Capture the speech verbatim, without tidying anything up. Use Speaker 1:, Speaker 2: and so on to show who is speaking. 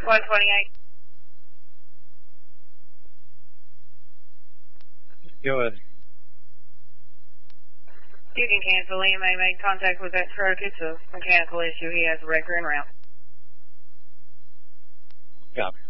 Speaker 1: one twenty-eight.
Speaker 2: Go ahead.
Speaker 1: You can cancel. E M A made contact with that truck. It's a mechanical issue. He has a wrecker en route.
Speaker 2: Copy.